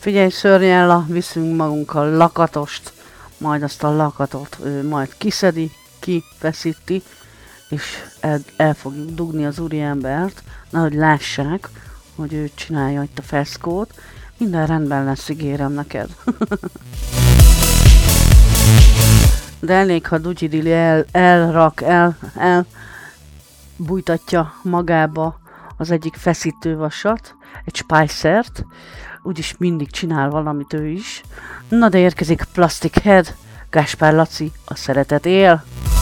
Figyelj, Szörnyella, viszünk magunkkal lakatost, majd azt a lakatot majd kiszedi, kifeszíti, és el fogjuk dugni az úriembert, nehogy lássák, hogy ő csinálja itt a feszkót. Minden rendben lesz, ígérem neked. De elég, ha Dutyidili bújtatja magába az egyik feszítővasat, egy spicert, úgyis mindig csinál valamit ő is. Na de érkezik Plastic Head, Gáspár Laci, a szeretet él.